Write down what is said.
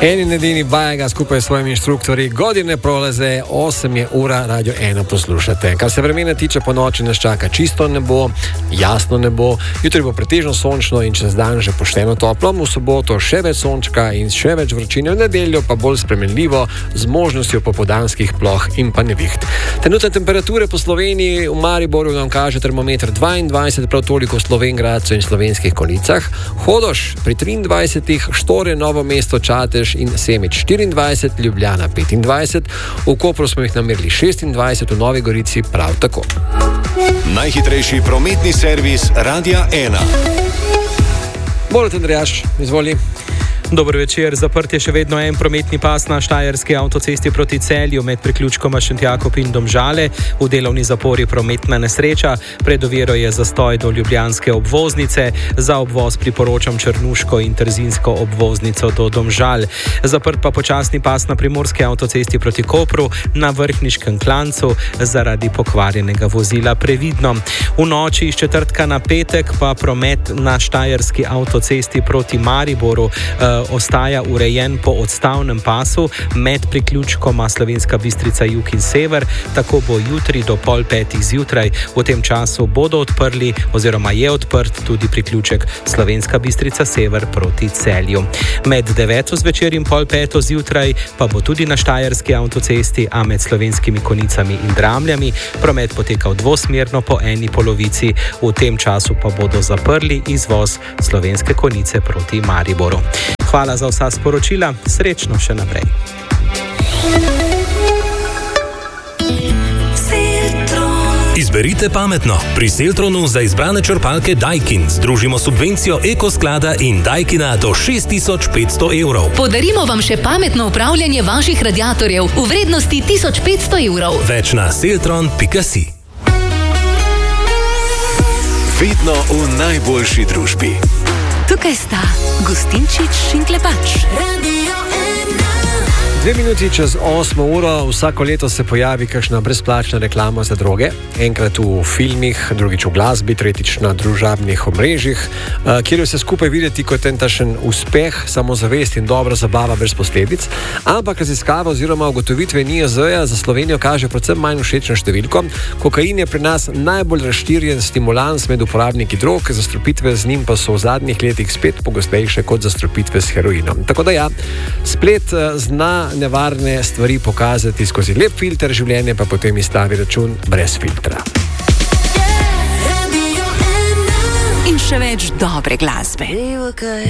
Eni nedini Bajega skupaj s svojimi inštruktorji godine prolaze, 8 je ura, Radio 1 poslušate. Kar se vremena tiče, po noči nas čaka čisto nebo, jasno nebo, jutri bo pretežno sončno in čez dan že pošteno toplo, v soboto še več sončka in še več vročine, v nedeljo pa bolj spremenljivo z možnostjo popoldanskih ploh in pa neviht. Trenutne temperature po Sloveniji, v Mariboru nam kaže termometer 22, prav toliko v Slovenj Gradcu in Slovenskih Konjicah, Hodoš pri 23, Štore, Novo mesto, Čatež in Semič 24, Ljubljana 25, v Kopru smo jih namerili 26, v Novi Gorici prav tako. Najhitrejši prometni servis Radia 1. Borut Andrejaš, izvoli. Dober večer. Zaprt je še vedno en prometni pas na štajerski avtocesti proti Celju med priključkoma Šentjakov in Domžale. V delovni zapori prometna nesreča. Pred oviro je zastoj do ljubljanske obvoznice. Za obvoz priporočam Črnuško in Trzinsko obvoznico do Domžal. Zaprt pa počasni pas na primorski avtocesti proti Kopru na Vrhniškem klancu zaradi pokvarjenega vozila. Previdno. V noči iz četrtka na petek pa promet na štajerski avtocesti proti Mariboru ostaja urejen po odstavnem pasu med priključkoma Slovenska Bistrica jug in sever, tako bo jutri do 4:30 zjutraj. V tem času bodo odprli oziroma je odprt tudi priključek Slovenska Bistrica sever proti Celju. Med 9 zvečer in 4:30 zjutraj pa bo tudi na štajerski avtocesti, a med Slovenskimi Konjicami in Dramljami promet potekal dvosmerno po eni polovici. V tem času pa bodo zaprli izvoz Slovenske Konjice proti Mariboru. Hvala za vsa sporočila, srečno še naprej. Izberite pametno. Pri Seltronu za izbrane črpalke Daikin združimo subvencijo Ekosklada in Daikina do 6500 evrov. Podarimo vam še pametno upravljanje vaših radiatorjev v vrednosti 1500 evrov. Več na seltron.si. Vedno v najboljši družbi. Tukaj sta Gustinčič in Klepač. 2 minuti čez 8 uro, vsako leto se pojavi kakšna brezplačna reklama za droge. Enkrat v filmih, drugič v glasbi, tretjič na družabnih omrežjih, kjer je vse skupaj videti kot en tašen uspeh, samozavest in dobra zabava brez posledic. Ampak raziskava oziroma ugotovitve NIJZ-ja za Slovenijo kaže predvsem manj všečno številko. Kokain je pri nas najbolj razširjen stimulans med uporabniki drog, zastrupitve z njim pa so v zadnjih letih spet pogostejše kot zastrupitve s heroinom. Tako da ja, splet zna nevarne stvari pokazati skozi lep filter, življenje pa potem izstavi račun brez filtra. In še več dobre glasbe.